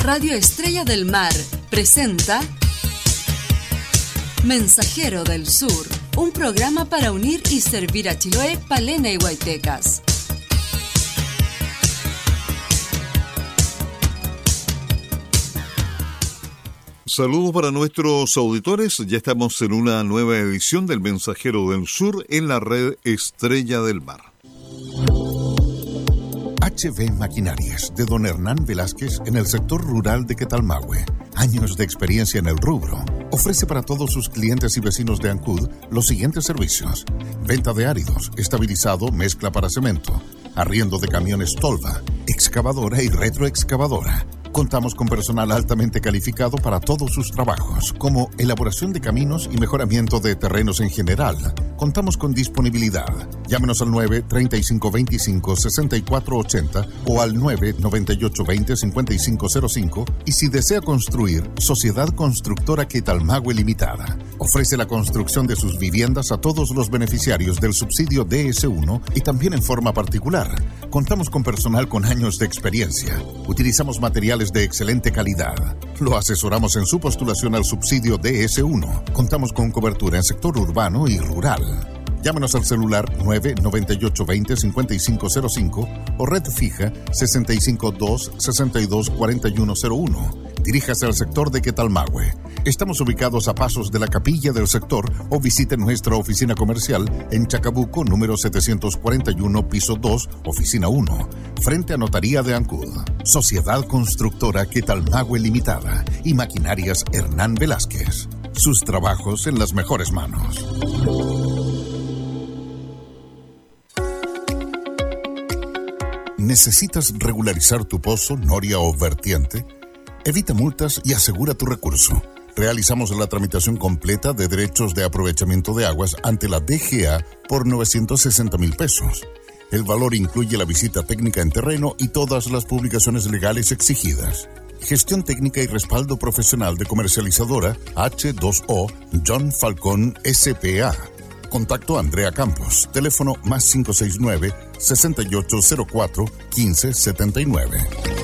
Radio Estrella del Mar presenta Mensajero del Sur, un programa para unir y servir a Chiloé, Palena y Huaytecas. Saludos para nuestros auditores, ya estamos en una nueva edición del Mensajero del Sur en la red Estrella del Mar. HB Maquinarias, de don Hernán Velázquez, en el sector rural de Quetalmahue. Años de experiencia en el rubro. Ofrece para todos sus clientes y vecinos de Ancud los siguientes servicios: venta de áridos, estabilizado, mezcla para cemento, arriendo de camiones tolva, excavadora y retroexcavadora. Contamos con personal altamente calificado para todos sus trabajos, como elaboración de caminos y mejoramiento de terrenos en general. Contamos con disponibilidad. Llámenos al 9-3525-6480 o al 9-9820-5505 y si desea construir, Sociedad Constructora Quetalmahue Limitada. Ofrece la construcción de sus viviendas a todos los beneficiarios del subsidio DS1 y también en forma particular. Contamos con personal con años de experiencia. Utilizamos materiales de excelente calidad. Lo asesoramos en su postulación al subsidio DS1. Contamos con cobertura en sector urbano y rural. Llámenos al celular 998-20-5505 o red fija 652-624101. Diríjase al sector de Quetalmahue. Estamos ubicados a pasos de la capilla del sector o visite nuestra oficina comercial en Chacabuco, número 741, piso 2, oficina 1, frente a Notaría de Ancud. Sociedad Constructora Quetalmahue Limitada y Maquinarias Hernán Velázquez. Sus trabajos en las mejores manos. ¿Necesitas regularizar tu pozo, noria o vertiente? Evita multas y asegura tu recurso. Realizamos la tramitación completa de derechos de aprovechamiento de aguas ante la DGA por 960,000 pesos. El valor incluye la visita técnica en terreno y todas las publicaciones legales exigidas. Gestión técnica y respaldo profesional de comercializadora H2O John Falcón S.P.A. Contacto Andrea Campos. Teléfono +569 6804 1579.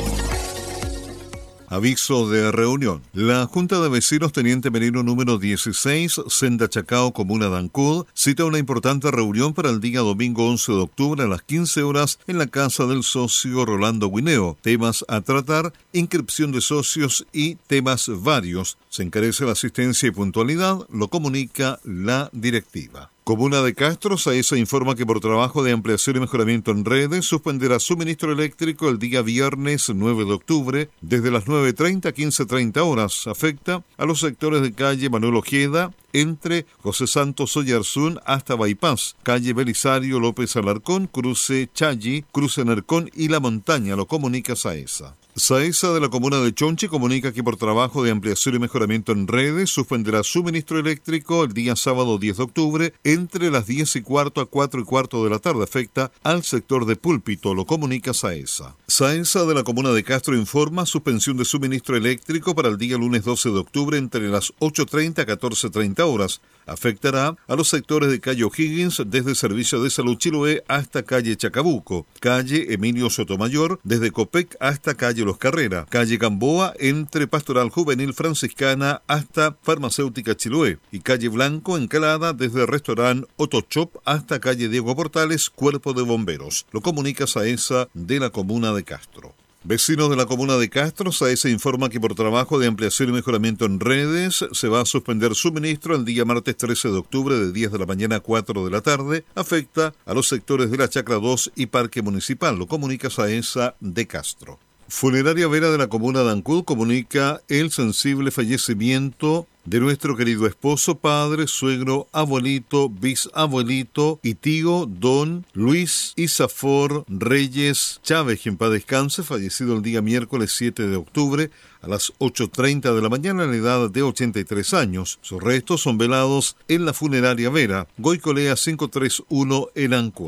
Aviso de reunión. La Junta de Vecinos Teniente Merino número 16, Senda Chacao, Comuna de Ancud, cita una importante reunión para el día domingo 11 de octubre a las 15 horas en la casa del socio Rolando Guineo. Temas a tratar: inscripción de socios y temas varios. Se encarece la asistencia y puntualidad, lo comunica la directiva. Comuna de Castro, SAESA informa que por trabajo de ampliación y mejoramiento en redes suspenderá suministro eléctrico el día viernes 9 de octubre desde las 9:30 a 15:30 horas. Afecta a los sectores de calle Manuel Ojeda, entre José Santos Oyarzún hasta Bypass, calle Belisario López Alarcón, cruce Chayi, cruce Nercón y La Montaña, lo comunica SAESA. SAESA de la comuna de Chonchi comunica que por trabajo de ampliación y mejoramiento en redes suspenderá suministro eléctrico el día sábado 10 de octubre entre las 10:15 a 4:15 de la tarde. Afecta al sector de Púlpito, lo comunica SAESA. SAESA de la comuna de Castro informa suspensión de suministro eléctrico para el día lunes 12 de octubre entre las 8:30 a 14:30 horas. Afectará a los sectores de calle O'Higgins desde Servicio de Salud Chiloé hasta calle Chacabuco, calle Emilio Sotomayor desde Copec hasta calle Los Carrera, calle Gamboa entre Pastoral Juvenil Franciscana hasta Farmacéutica Chiloé y calle Blanco Encalada desde Restaurant Otochop hasta calle Diego Portales, Cuerpo de Bomberos. Lo comunica SAESA de la comuna de Castro. Vecinos de la comuna de Castro, SAESA informa que por trabajo de ampliación y mejoramiento en redes se va a suspender suministro el día martes 13 de octubre de 10 de la mañana a 4 de la tarde. Afecta a los sectores de la Chacra 2 y Parque Municipal, lo comunica SAESA de Castro. Funeraria Vera de la comuna de Ancud comunica el sensible fallecimiento de nuestro querido esposo, padre, suegro, abuelito, bisabuelito y tío don Luis Isafor Reyes Chávez, quien paz descanse, fallecido el día miércoles 7 de octubre a las 8:30 de la mañana a la edad de 83 años. Sus restos son velados en la Funeraria Vera, Goicolea 531 en Ancud.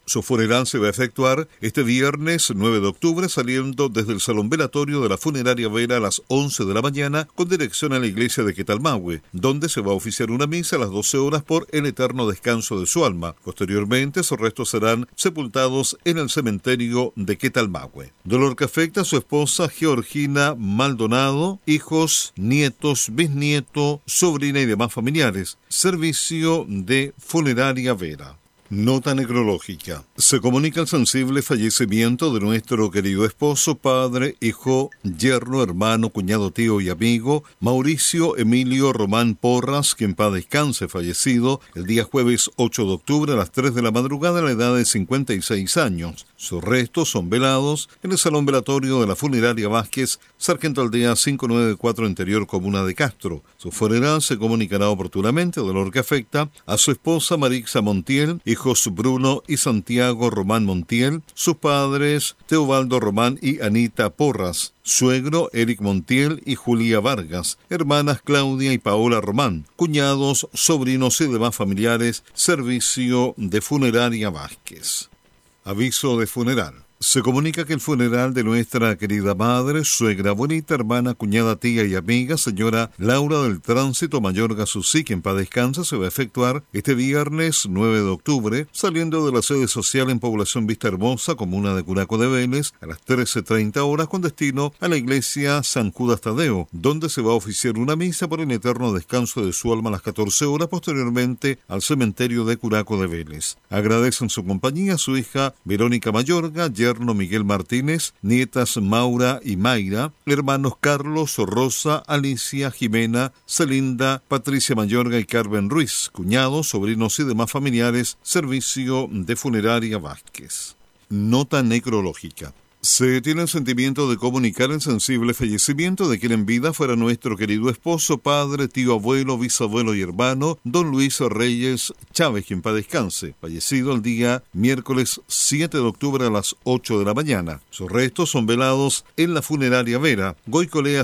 Su funeral se va a efectuar este viernes 9 de octubre saliendo desde el Salón Velatorio de la Funeraria Vera a las 11 de la mañana con dirección a la iglesia de Quetalmahue, donde se va a oficiar una misa a las 12 horas por el eterno descanso de su alma. Posteriormente, sus restos serán sepultados en el cementerio de Quetalmahue. Dolor que afecta a su esposa Georgina Maldonado, hijos, nietos, bisnieto, sobrina y demás familiares. Servicio de Funeraria Vera. Nota necrológica. Se comunica el sensible fallecimiento de nuestro querido esposo, padre, hijo, yerno, hermano, cuñado, tío y amigo, Mauricio Emilio Román Porras, quien en paz descanse, fallecido el día jueves 8 de octubre a las 3 de la madrugada a la edad de 56 años. Sus restos son velados en el Salón Velatorio de la Funeraria Vázquez, Sargento Aldea 594, Interior Comuna de Castro. Su funeral se comunicará oportunamente, dolor que afecta a su esposa Marixa Montiel, hijos Bruno y Santiago Román Montiel, sus padres Teobaldo Román y Anita Porras, suegro Eric Montiel y Julia Vargas, hermanas Claudia y Paola Román, cuñados, sobrinos y demás familiares, servicio de Funeraria Vázquez. Aviso de funeral. Se comunica que el funeral de nuestra querida madre, suegra, abuelita, hermana, cuñada, tía y amiga, señora Laura del Tránsito Mayorga Susí, quien en paz descanse, se va a efectuar este viernes 9 de octubre, saliendo de la sede social en Población Vista Hermosa, comuna de Curaco de Vélez, a las 13:30 horas, con destino a la iglesia San Judas Tadeo, donde se va a oficiar una misa por el eterno descanso de su alma a las 14 horas, posteriormente al cementerio de Curaco de Vélez. Agradecen su compañía a su hija Verónica Mayorga, yerno Miguel Martínez, nietas Maura y Mayra, hermanos Carlos, Rosa, Alicia, Jimena, Celinda, Patricia Mayorga y Carmen Ruiz, cuñados, sobrinos y demás familiares, servicio de Funeraria Vázquez. Nota necrológica. Se tiene el sentimiento de comunicar el sensible fallecimiento de quien en vida fuera nuestro querido esposo, padre, tío, abuelo, bisabuelo y hermano, don Luis Reyes Chávez, quien en paz descanse, fallecido el día miércoles 7 de octubre a las 8 de la mañana. Sus restos son velados en la Funeraria Vera, Goicolea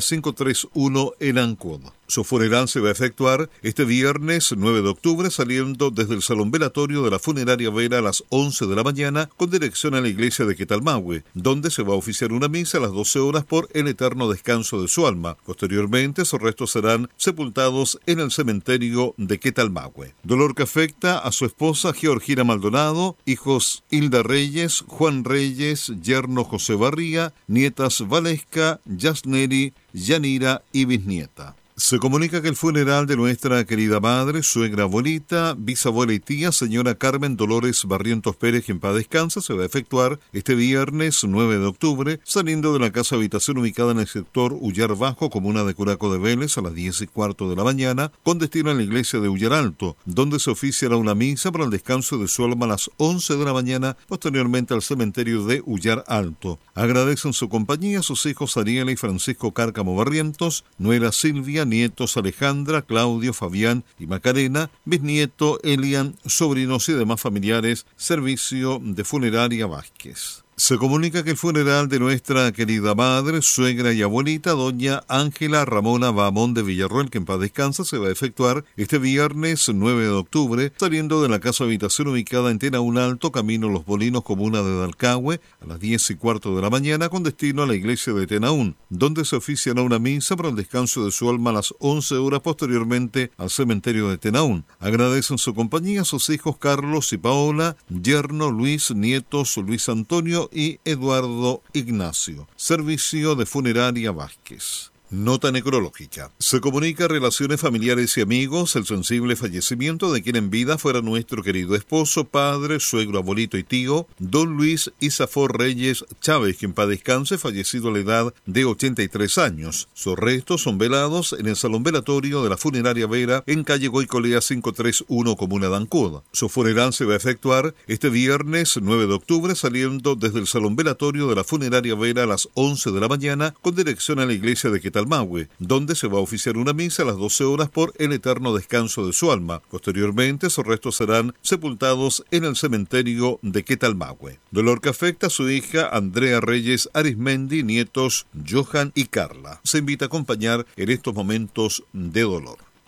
531 en Ancud. Su funeral se va a efectuar este viernes 9 de octubre saliendo desde el Salón Velatorio de la Funeraria Vera a las 11 de la mañana con dirección a la iglesia de Quetalmahue, donde se va a oficiar una misa a las 12 horas por el eterno descanso de su alma. Posteriormente, sus restos serán sepultados en el cementerio de Quetalmahue. Dolor que afecta a su esposa Georgina Maldonado, hijos Hilda Reyes, Juan Reyes, yerno José Barría, nietas Valesca, Yasneri, Yanira y bisnieta. Se comunica que el funeral de nuestra querida madre, suegra, abuelita, bisabuela y tía, señora Carmen Dolores Barrientos Pérez, quien en paz descanse, se va a efectuar este viernes 9 de octubre, saliendo de la casa habitación ubicada en el sector Ullar Bajo, comuna de Curaco de Vélez, a las 10:15 de la mañana, con destino a la iglesia de Ullar Alto, donde se oficiará una misa para el descanso de su alma a las 11 de la mañana, posteriormente al cementerio de Ullar Alto. Agradecen su compañía a sus hijos Ariela y Francisco Cárcamo Barrientos, nuera Silvia, nietos Alejandra, Claudio, Fabián y Macarena, bisnieto Elian, sobrinos y demás familiares, servicio de Funeraria Vázquez. Se comunica que el funeral de nuestra querida madre, suegra y abuelita, doña Ángela Ramona Bahamón de Villarroel, que en paz descansa, se va a efectuar este viernes 9 de octubre, saliendo de la casa habitación ubicada en Tenaún Alto, camino Los Bolinos, comuna de Dalcahue, a las 10:15 de la mañana, con destino a la iglesia de Tenaún, donde se oficiará una misa para el descanso de su alma a las 11 horas, posteriormente al cementerio de Tenaún. Agradecen su compañía a sus hijos Carlos y Paola, yerno Luis, nietos Luis Antonio y Eduardo Ignacio. Servicio de Funeraria Vázquez. Nota necrológica. Se comunica a relaciones familiares y amigos el sensible fallecimiento de quien en vida fuera nuestro querido esposo, padre, suegro, abuelito y tío, don Luis Isafor Reyes Chávez, quien en paz descanse, fallecido a la edad de 83 años. Sus restos son velados en el Salón Velatorio de la Funeraria Vera en calle Goicolea 531, comuna de Ancud. Su funeral se va a efectuar este viernes 9 de octubre saliendo desde el Salón Velatorio de la Funeraria Vera a las 11 de la mañana con dirección a la iglesia de Quetalmahue, donde se va a oficiar una misa a las 12 horas por el eterno descanso de su alma. Posteriormente, sus restos serán sepultados en el cementerio de Quetalmahue. Dolor que afecta a su hija Andrea Reyes Arismendi, nietos Johan y Carla. Se invita a acompañar en estos momentos de dolor.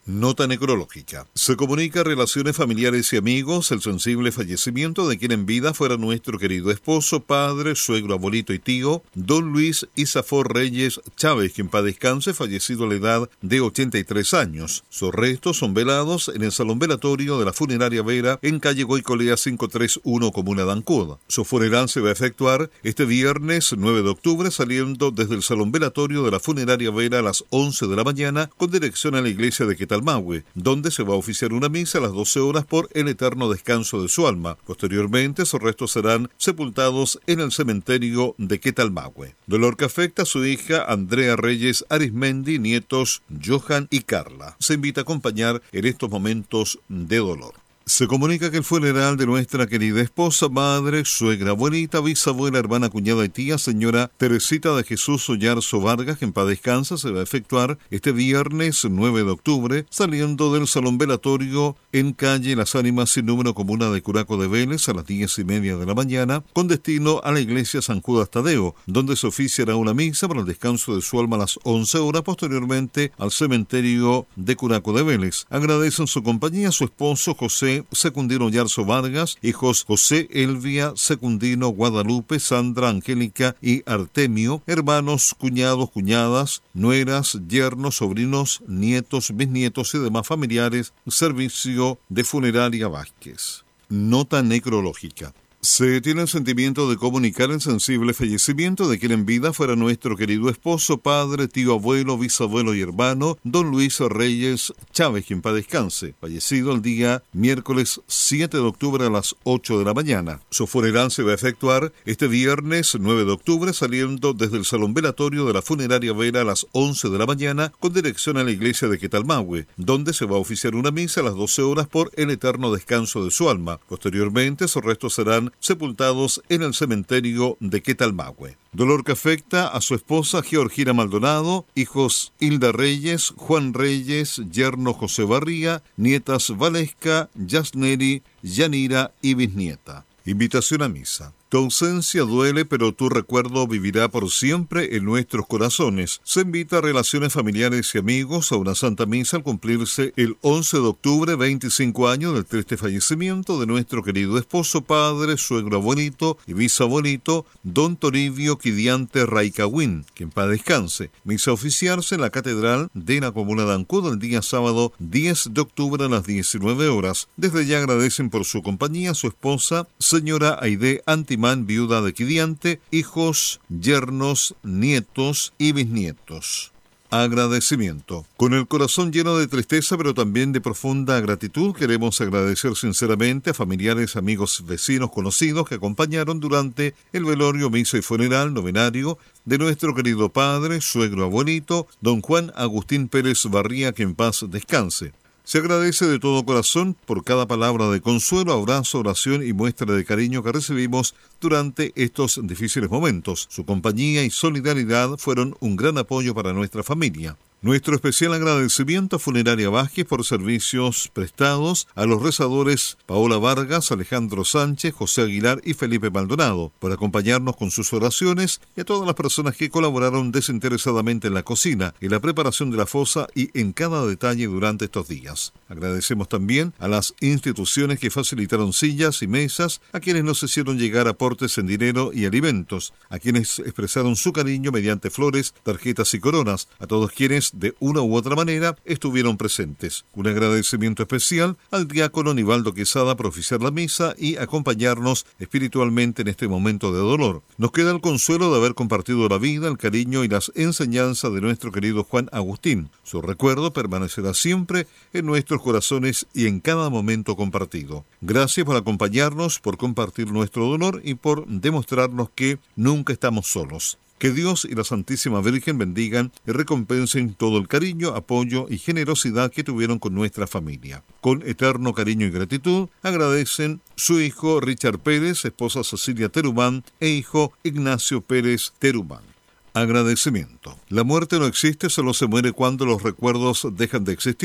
Nota necrológica. Se comunica a relaciones familiares y amigos el sensible fallecimiento de quien en vida fuera nuestro querido esposo, padre, suegro, abuelito y tío, don Luis Isafor Reyes Chávez, quien paz descanse, fallecido a la edad de 83 años. Sus restos son velados en el salón velatorio de la funeraria Vera en calle Goicolea 531, comuna de Ancud. Su funeral se va a efectuar este viernes 9 de octubre saliendo desde el salón velatorio de la funeraria Vera a las 11 de la mañana con dirección a la iglesia de Quetalmahue, donde se va a oficiar una misa a las 12 horas por el eterno descanso de su alma. Posteriormente, sus restos serán sepultados en el cementerio de Quetalmahue. Dolor que afecta a su hija Andrea Reyes Arismendi, nietos Johan y Carla. Se invita a acompañar en estos momentos de dolor. Se comunica que el funeral de nuestra querida esposa, madre, suegra, abuelita, bisabuela, hermana, cuñada y tía, señora Teresita de Jesús Ollarzo Vargas, que en paz descansa, se va a efectuar este viernes 9 de octubre, saliendo del salón velatorio en calle Las Ánimas sin número, comuna de Curaco de Vélez, a las 10:30 de la mañana, con destino a la iglesia San Judas Tadeo, donde se oficiará una misa para el descanso de su alma a las 11 horas, posteriormente al cementerio de Curaco de Vélez. Agradecen su compañía a su esposo José Secundino Yarzo Vargas, hijos José Elvia Secundino, Guadalupe, Sandra, Angélica y Artemio, hermanos, cuñados, cuñadas, nueras, yernos, sobrinos, nietos, bisnietos y demás familiares. Servicio de Funeraria Vázquez. Nota necrológica. Se tiene el sentimiento de comunicar el sensible fallecimiento de quien en vida fuera nuestro querido esposo, padre, tío, abuelo, bisabuelo y hermano, don Luis Reyes Chávez, quien paz descanse, fallecido el día miércoles 7 de octubre a las 8 de la mañana. Su funeral se va a efectuar este viernes 9 de octubre saliendo desde el salón velatorio de la funeraria Vera a las 11 de la mañana con dirección a la iglesia de Quetalmahue, donde se va a oficiar una misa a las 12 horas por el eterno descanso de su alma. Posteriormente, sus restos serán sepultados en el cementerio de Quetalmahue. Dolor que afecta a su esposa Georgina Maldonado, hijos Hilda Reyes, Juan Reyes, yerno José Barría, nietas Valesca, Yasneri, Yanira y bisnieta. Invitación a misa. Tu ausencia duele, pero tu recuerdo vivirá por siempre en nuestros corazones. Se invita a relaciones familiares y amigos a una santa misa al cumplirse el 11 de octubre 25 años del triste fallecimiento de nuestro querido esposo, padre, suegro, abuelito y bisabuelito, don Toribio Quidiante Raicahuín, que en paz descanse. Misa a oficiarse en la catedral de la comuna de Ancud el día sábado 10 de octubre a las 19 horas. Desde ya agradecen por su compañía a su esposa, señora Aide Antimán, viuda de Quidiante, hijos, yernos, nietos y bisnietos. Agradecimiento. Con el corazón lleno de tristeza, pero también de profunda gratitud, queremos agradecer sinceramente a familiares, amigos, vecinos, conocidos que acompañaron durante el velorio, misa y funeral novenario de nuestro querido padre, suegro, abuelito, don Juan Agustín Pérez Barría, que en paz descanse. Se agradece de todo corazón por cada palabra de consuelo, abrazo, oración y muestra de cariño que recibimos durante estos difíciles momentos. Su compañía y solidaridad fueron un gran apoyo para nuestra familia. Nuestro especial agradecimiento a Funeraria Vázquez por servicios prestados a los rezadores Paola Vargas, Alejandro Sánchez, José Aguilar y Felipe Maldonado, por acompañarnos con sus oraciones, y a todas las personas que colaboraron desinteresadamente en la cocina, en la preparación de la fosa y en cada detalle durante estos días. Agradecemos también a las instituciones que facilitaron sillas y mesas, a quienes nos hicieron llegar aportes en dinero y alimentos, a quienes expresaron su cariño mediante flores, tarjetas y coronas, a todos quienes de una u otra manera estuvieron presentes. Un agradecimiento especial al diácono Nivaldo Quesada por oficiar la misa y acompañarnos espiritualmente en este momento de dolor. Nos queda el consuelo de haber compartido la vida, el cariño y las enseñanzas de nuestro querido Juan Agustín. Su recuerdo permanecerá siempre en nuestros corazones y en cada momento compartido. Gracias por acompañarnos, por compartir nuestro dolor y por demostrarnos que nunca estamos solos. Que Dios y la Santísima Virgen bendigan y recompensen todo el cariño, apoyo y generosidad que tuvieron con nuestra familia. Con eterno cariño y gratitud, agradecen su hijo Richard Pérez, esposa Cecilia Terumán e hijo Ignacio Pérez Terumán. Agradecimiento. La muerte no existe, solo se muere cuando los recuerdos dejan de existir.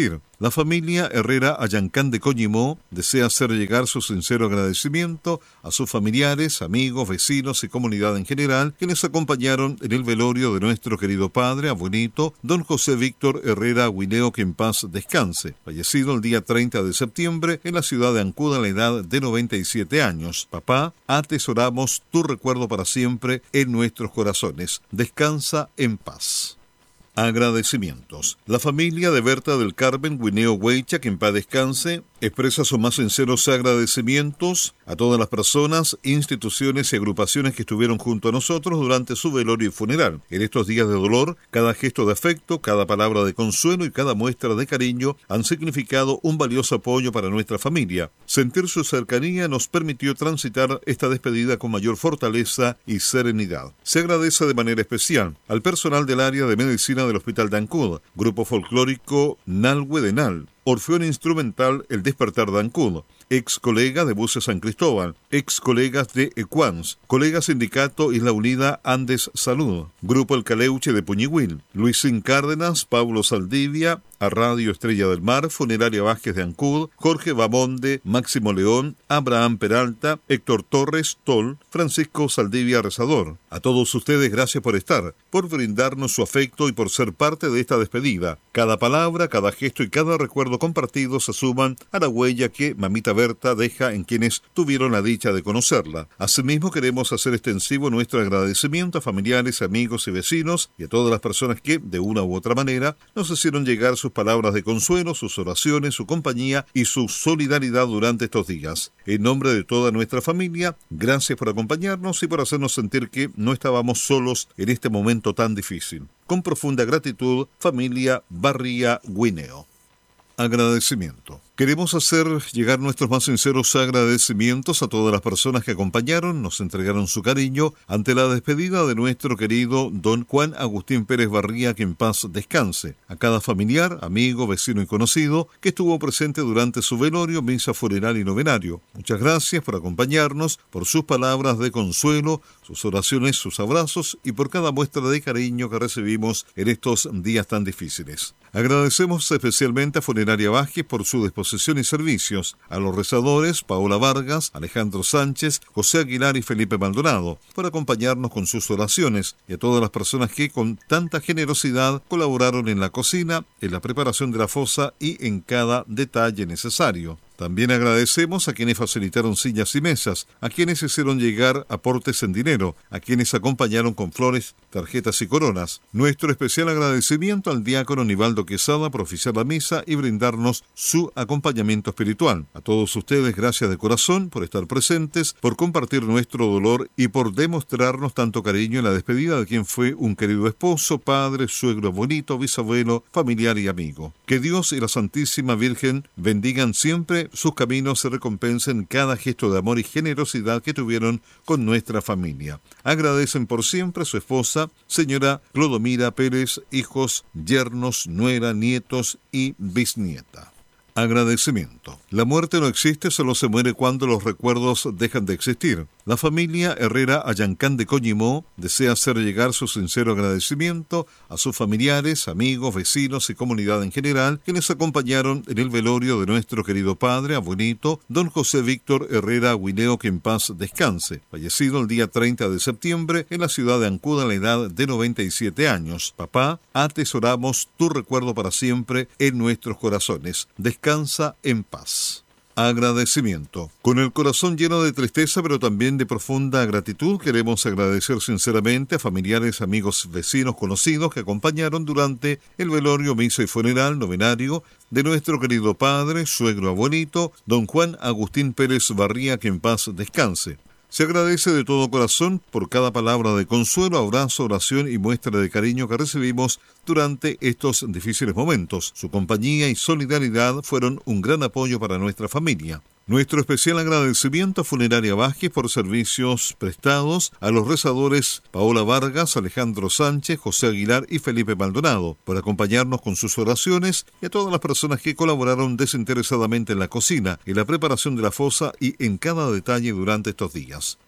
La familia Herrera Ayancán de Coñimó desea hacer llegar su sincero agradecimiento a sus familiares, amigos, vecinos y comunidad en general que les acompañaron en el velorio de nuestro querido padre, abuelito, don José Víctor Herrera Guineo, que en paz descanse, fallecido el día 30 de septiembre en la ciudad de Ancud a la edad de 97 años. Papá, atesoramos tu recuerdo para siempre en nuestros corazones. Descansa en paz. Agradecimientos. La familia de Berta del Carmen Guineo Hueycha, que en paz descanse, expresa sus más sinceros agradecimientos a todas las personas, instituciones y agrupaciones que estuvieron junto a nosotros durante su velorio y funeral. En estos días de dolor, cada gesto de afecto, cada palabra de consuelo y cada muestra de cariño han significado un valioso apoyo para nuestra familia. Sentir su cercanía nos permitió transitar esta despedida con mayor fortaleza y serenidad. Se agradece de manera especial al personal del área de medicina del Hospital de Ancud, grupo folclórico Nalhue de Nal, Orfeón Instrumental El Despertar de Ancud, ex colega de Buses San Cristóbal, ex colegas de Ecuans, colega sindicato Isla Unida Andes Salud, Grupo El Caleuche de Puñihuil, Luisín Cárdenas, Pablo Saldivia, a Radio Estrella del Mar, Funeraria Vázquez de Ancud, Jorge Bamonde, Máximo León, Abraham Peralta, Héctor Torres, Tol, Francisco Saldivia Rezador. A todos ustedes, gracias por estar, por brindarnos su afecto y por ser parte de esta despedida. Cada palabra, cada gesto y cada recuerdo compartido se suman a la huella que Mamita Berta deja en quienes tuvieron la dicha de conocerla. Asimismo, queremos hacer extensivo nuestro agradecimiento a familiares, amigos y vecinos y a todas las personas que, de una u otra manera, nos hicieron llegar sus palabras de consuelo, sus oraciones, su compañía y su solidaridad durante estos días. En nombre de toda nuestra familia, gracias por acompañarnos y por hacernos sentir que no estábamos solos en este momento tan difícil. Con profunda gratitud, familia Barría Guineo. Agradecimiento. Queremos hacer llegar nuestros más sinceros agradecimientos a todas las personas que acompañaron, nos entregaron su cariño ante la despedida de nuestro querido don Juan Agustín Pérez Barría, que en paz descanse. A cada familiar, amigo, vecino y conocido que estuvo presente durante su velorio, misa funeral y novenario. Muchas gracias por acompañarnos, por sus palabras de consuelo, sus oraciones, sus abrazos y por cada muestra de cariño que recibimos en estos días tan difíciles. Agradecemos especialmente a Funeraria Vázquez por su disposición y servicios, a los rezadores Paola Vargas, Alejandro Sánchez, José Aguilar y Felipe Maldonado por acompañarnos con sus oraciones, y a todas las personas que con tanta generosidad colaboraron en la cocina, en la preparación de la fosa y en cada detalle necesario. También agradecemos a quienes facilitaron sillas y mesas, a quienes hicieron llegar aportes en dinero, a quienes acompañaron con flores, tarjetas y coronas. Nuestro especial agradecimiento al diácono Nivaldo Quesada por oficiar la misa y brindarnos su acompañamiento espiritual. A todos ustedes, gracias de corazón por estar presentes, por compartir nuestro dolor y por demostrarnos tanto cariño en la despedida de quien fue un querido esposo, padre, suegro, abuelito, bisabuelo, familiar y amigo. Que Dios y la Santísima Virgen bendigan siempre sus caminos y recompensen cada gesto de amor y generosidad que tuvieron con nuestra familia. Agradecen por siempre a su esposa, señora Clodomira Pérez, hijos, yernos, nuera, nietos y bisnieta. Agradecimiento. La muerte no existe, solo se muere cuando los recuerdos dejan de existir. La familia Herrera Ayancán de Coñimó desea hacer llegar su sincero agradecimiento a sus familiares, amigos, vecinos y comunidad en general que les acompañaron en el velorio de nuestro querido padre, abuelito, don José Víctor Herrera Guineo, que en paz descanse, fallecido el día 30 de septiembre en la ciudad de Ancud a la edad de 97 años. Papá, atesoramos tu recuerdo para siempre en nuestros corazones. Descansa en paz. Agradecimiento. Con el corazón lleno de tristeza, pero también de profunda gratitud, queremos agradecer sinceramente a familiares, amigos, vecinos, conocidos que acompañaron durante el velorio, misa y funeral novenario de nuestro querido padre, suegro, abuelito, don Juan Agustín Pérez Barría, que en paz descanse. Se agradece de todo corazón por cada palabra de consuelo, abrazo, oración y muestra de cariño que recibimos durante estos difíciles momentos. Su compañía y solidaridad fueron un gran apoyo para nuestra familia. Nuestro especial agradecimiento a Funeraria Vázquez por servicios prestados, a los rezadores Paola Vargas, Alejandro Sánchez, José Aguilar y Felipe Maldonado por acompañarnos con sus oraciones, y a todas las personas que colaboraron desinteresadamente en la cocina, en la preparación de la fosa y en cada detalle durante estos días.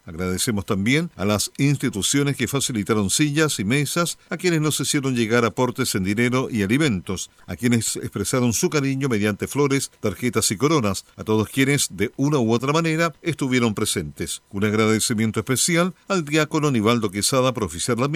Agradecemos también a las instituciones que facilitaron sillas y mesas, a quienes nos hicieron llegar aportes en dinero y alimentos, a quienes expresaron su cariño mediante flores, tarjetas y coronas, a todos quienes de una u otra manera estuvieron presentes. Un agradecimiento especial al diácono Nivaldo Quesada por oficiar la